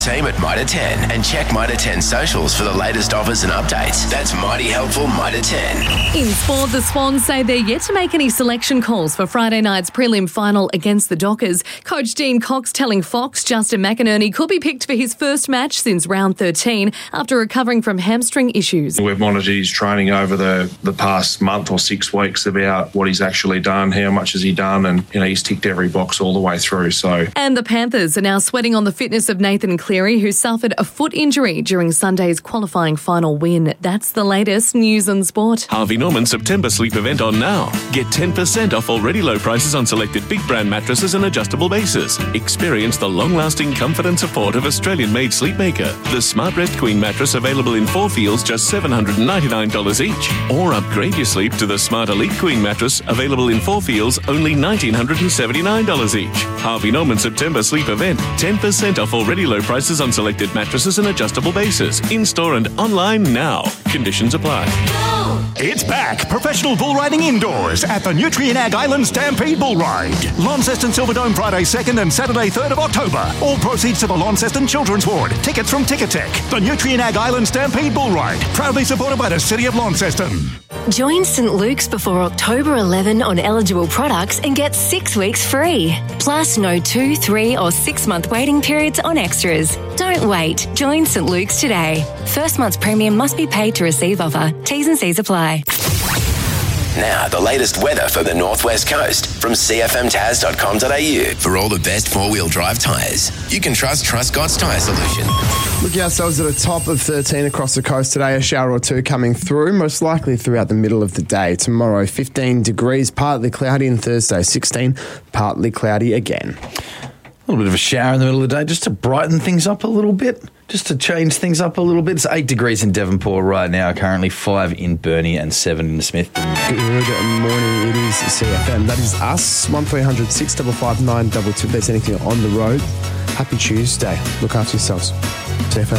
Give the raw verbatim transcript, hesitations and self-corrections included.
Team at Mitre ten and check Mitre ten socials for the latest offers and updates. That's mighty helpful, Mitre ten. In sport, the Swans say they're yet to make any selection calls for Friday night's prelim final against the Dockers. Coach Dean Cox telling Fox Justin McInerney could be picked for his first match since round thirteen after recovering from hamstring issues. We've monitored his training over the, the past month or six weeks about what he's actually done, how much has he done, and you know he's ticked every box all the way through. So, And the Panthers are now sweating on the fitness of Nathan Cleary, who suffered a foot injury during Sunday's qualifying final win. That's the latest news and sport. Harvey Norman September sleep event on now. Get ten percent off already low prices on selected big brand mattresses and adjustable bases. Experience the long-lasting comfort and support of Australian-made Sleepmaker. The Smart Rest Queen mattress available in four feels just seven hundred ninety-nine dollars each. Or upgrade your sleep to the Smart Elite Queen mattress available in four feels only one thousand nine hundred seventy-nine dollars each. Harvey Norman September sleep event. ten percent off already low prices on selected mattresses and adjustable bases. In-store and online now. Conditions apply. It's back. Professional bull riding indoors at the Nutrien Island Stampede Bull Ride. Launceston Silverdome Friday second and Saturday third of October. All proceeds to the Launceston Children's Ward. Tickets from Ticketek. The Nutrien Island Stampede Bull Ride. Proudly supported by the City of Launceston. Join St Luke's before October eleventh on eligible products and get six weeks free. Plus no two, three or six month waiting periods on extras. Don't wait. Join St Luke's today. First month's premium must be paid to receive offer. T's and C's apply. Now, the latest weather for the Northwest Coast from c f m taz dot com dot a u. For all the best four-wheel drive tyres, you can trust Truscott's Tyre Solution. Looking ourselves at a top of thirteen across the coast today, a shower or two coming through, most likely throughout the middle of the day. Tomorrow, fifteen degrees, partly cloudy, and Thursday, sixteen, partly cloudy again. A little bit of a shower in the middle of the day just to brighten things up a little bit, just to change things up a little bit. It's eight degrees in Devonport right now, currently five in Burnie and seven in Smith. Good morning, it is C F M. That is us, one three hundred six five five nine two two. If there's anything on the road, happy Tuesday. Look after yourselves. C F M.